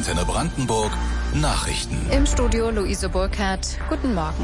Antenne Brandenburg Nachrichten. Im Studio Luise Burkhardt. Guten Morgen.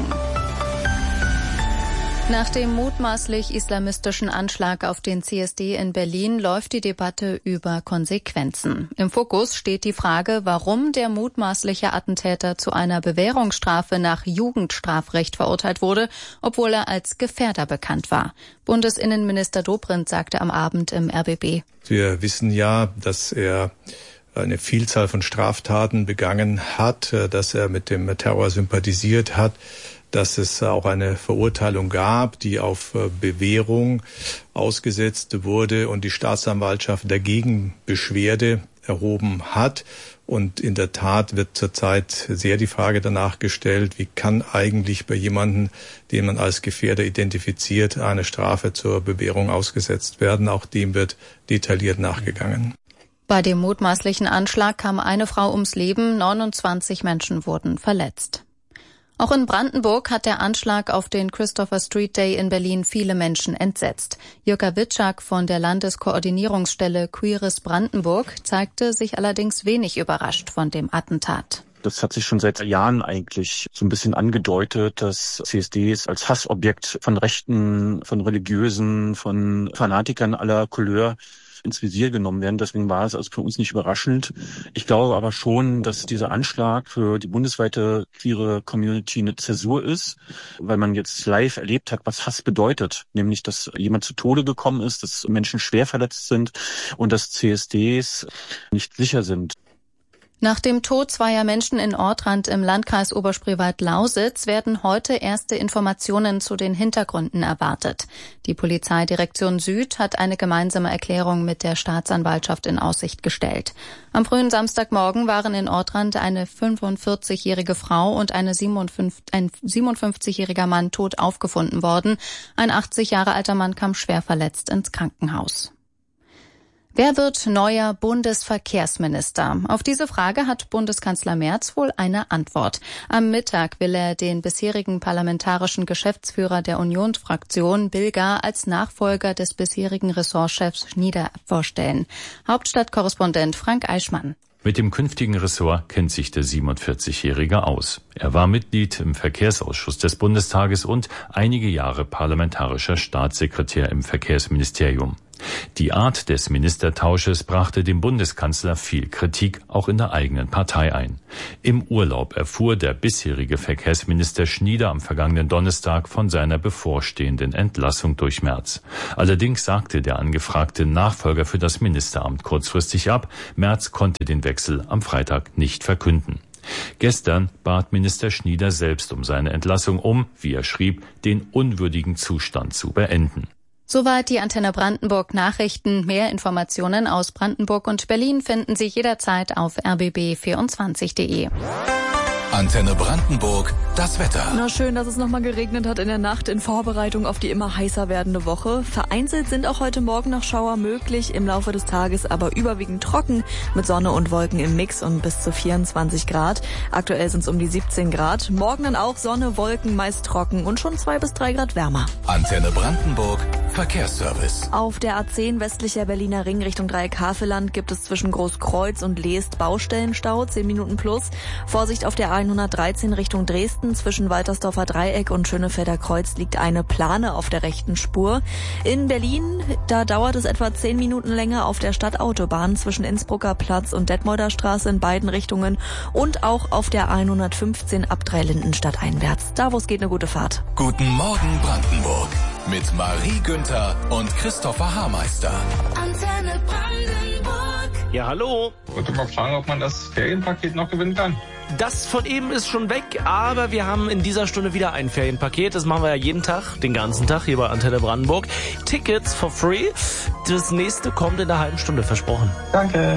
Nach dem mutmaßlich islamistischen Anschlag auf den CSD in Berlin läuft die Debatte über Konsequenzen. Im Fokus steht die Frage, warum der mutmaßliche Attentäter zu einer Bewährungsstrafe nach Jugendstrafrecht verurteilt wurde, obwohl er als Gefährder bekannt war. Bundesinnenminister Dobrindt sagte am Abend im RBB: Wir wissen ja, dass er eine Vielzahl von Straftaten begangen hat, dass er mit dem Terror sympathisiert hat, dass es auch eine Verurteilung gab, die auf Bewährung ausgesetzt wurde und die Staatsanwaltschaft dagegen Beschwerde erhoben hat. Und in der Tat wird zurzeit sehr die Frage danach gestellt, wie kann eigentlich bei jemandem, den man als Gefährder identifiziert, eine Strafe zur Bewährung ausgesetzt werden. Auch dem wird detailliert nachgegangen. Bei dem mutmaßlichen Anschlag kam eine Frau ums Leben, 29 Menschen wurden verletzt. Auch in Brandenburg hat der Anschlag auf den Christopher Street Day in Berlin viele Menschen entsetzt. Jürka Witschak von der Landeskoordinierungsstelle Queeres Brandenburg zeigte sich allerdings wenig überrascht von dem Attentat. Das hat sich schon seit Jahren eigentlich so ein bisschen angedeutet, dass CSDs als Hassobjekt von Rechten, von Religiösen, von Fanatikern aller Couleur ins Visier genommen werden. Deswegen war es also für uns nicht überraschend. Ich glaube aber schon, dass dieser Anschlag für die bundesweite queere Community eine Zäsur ist, weil man jetzt live erlebt hat, was Hass bedeutet. Nämlich, dass jemand zu Tode gekommen ist, dass Menschen schwer verletzt sind und dass CSDs nicht sicher sind. Nach dem Tod zweier Menschen in Ortrand im Landkreis Oberspreewald-Lausitz werden heute erste Informationen zu den Hintergründen erwartet. Die Polizeidirektion Süd hat eine gemeinsame Erklärung mit der Staatsanwaltschaft in Aussicht gestellt. Am frühen Samstagmorgen waren in Ortrand eine 45-jährige Frau und ein 57-jähriger Mann tot aufgefunden worden. Ein 80 Jahre alter Mann kam schwer verletzt ins Krankenhaus. Wer wird neuer Bundesverkehrsminister? Auf diese Frage hat Bundeskanzler Merz wohl eine Antwort. Am Mittag will er den bisherigen parlamentarischen Geschäftsführer der Unionsfraktion Bilger als Nachfolger des bisherigen Ressortchefs Schnieder vorstellen. Hauptstadtkorrespondent Frank Eichmann. Mit dem künftigen Ressort kennt sich der 47-Jährige aus. Er war Mitglied im Verkehrsausschuss des Bundestages und einige Jahre parlamentarischer Staatssekretär im Verkehrsministerium. Die Art des Ministertausches brachte dem Bundeskanzler viel Kritik, auch in der eigenen Partei ein. Im Urlaub erfuhr der bisherige Verkehrsminister Schnieder am vergangenen Donnerstag von seiner bevorstehenden Entlassung durch Merz. Allerdings sagte der angefragte Nachfolger für das Ministeramt kurzfristig ab. Merz konnte den Wechsel am Freitag nicht verkünden. Gestern bat Minister Schnieder selbst um seine Entlassung, um, wie er schrieb, den unwürdigen Zustand zu beenden. Soweit die Antenne Brandenburg Nachrichten. Mehr Informationen aus Brandenburg und Berlin finden Sie jederzeit auf rbb24.de. Antenne Brandenburg, das Wetter. Na schön, dass es nochmal geregnet hat in der Nacht in Vorbereitung auf die immer heißer werdende Woche. Vereinzelt sind auch heute Morgen noch Schauer möglich, im Laufe des Tages aber überwiegend trocken mit Sonne und Wolken im Mix und bis zu 24 Grad. Aktuell sind es um die 17 Grad. Morgen dann auch Sonne, Wolken, meist trocken und schon 2 bis 3 Grad wärmer. Antenne Brandenburg, Verkehrsservice. Auf der A10 westlicher Berliner Ring Richtung Dreieck-Havelland gibt es zwischen Großkreuz und Leest Baustellenstau, 10 Minuten plus. Vorsicht auf der 113 Richtung Dresden zwischen Waltersdorfer Dreieck und Schönefelder Kreuz liegt eine Plane auf der rechten Spur. In Berlin, da dauert es etwa 10 Minuten länger auf der Stadtautobahn zwischen Innsbrucker Platz und Detmolder Straße in beiden Richtungen und auch auf der 115 ab Dreilindenstadt einwärts. Da, wo es geht, eine gute Fahrt. Guten Morgen Brandenburg mit Marie Günther und Christopher Haarmeister. Antenne Brandenburg. Ja, hallo. Ich wollte mal fragen, ob man das Ferienpaket noch gewinnen kann. Das von eben ist schon weg, aber wir haben in dieser Stunde wieder ein Ferienpaket. Das machen wir ja jeden Tag, den ganzen Tag hier bei Antenne Brandenburg. Tickets for free. Das nächste kommt in einer halben Stunde, versprochen. Danke.